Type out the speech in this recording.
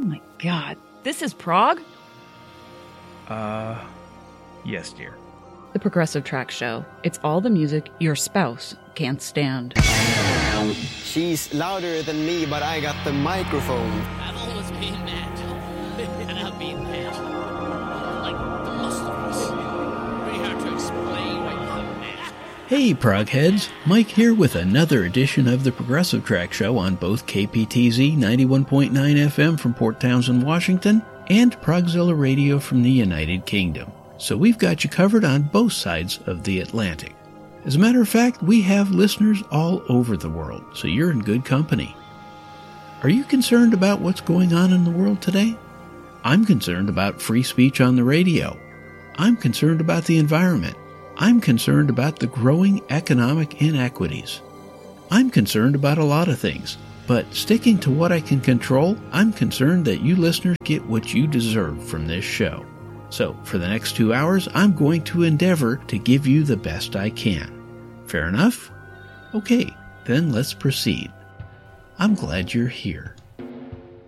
my God. This is Prague? Yes, dear. The Progressive Track Show. It's all the music your spouse can't stand. She's louder than me, but I got the microphone. I've always been mad. And I've been mad. Like the most of us. Pretty hard to explain why I'm mad. Hey, Progheads! Mike here with another edition of the Progressive Track Show on both KPTZ 91.9 FM from Port Townsend, Washington, and Progzilla Radio from the United Kingdom. So we've got you covered on both sides of the Atlantic. As a matter of fact, we have listeners all over the world, so you're in good company. Are you concerned about what's going on in the world today? I'm concerned about free speech on the radio. I'm concerned about the environment. I'm concerned about the growing economic inequities. I'm concerned about a lot of things, but sticking to what I can control, I'm concerned that you listeners get what you deserve from this show. So, for the next 2 hours, I'm going to endeavor to give you the best I can. Fair enough? Okay, then let's proceed. I'm glad you're here.